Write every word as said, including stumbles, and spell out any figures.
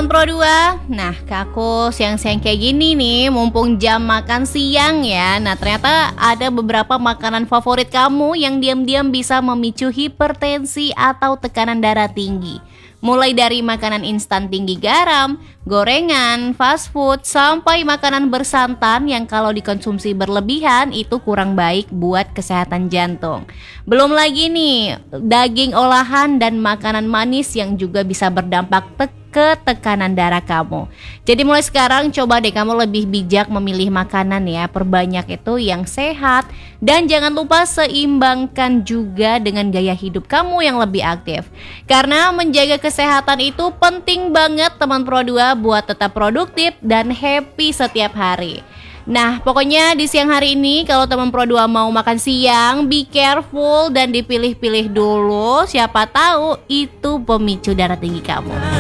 teman Pro dua. Nah, ke aku siang-siang kayak gini nih, mumpung jam makan siang ya. Nah, ternyata ada beberapa makanan favorit kamu yang diam-diam bisa memicu hipertensi atau tekanan darah tinggi. Mulai dari makanan instan tinggi garam, gorengan, fast food, sampai makanan bersantan yang kalau dikonsumsi berlebihan itu kurang baik buat kesehatan jantung. Belum lagi nih, daging olahan dan makanan manis yang juga bisa berdampak te- ke tekanan darah kamu. Jadi mulai sekarang coba deh kamu lebih bijak memilih makanan ya, perbanyak itu yang sehat dan jangan lupa seimbangkan juga dengan gaya hidup kamu yang lebih aktif. Karena menjaga kesehatan itu penting banget teman Pro dua buat tetap produktif dan happy setiap hari. Nah, pokoknya di siang hari ini kalau teman Pro dua mau makan siang, be careful dan dipilih-pilih dulu, siapa tahu itu pemicu darah tinggi kamu.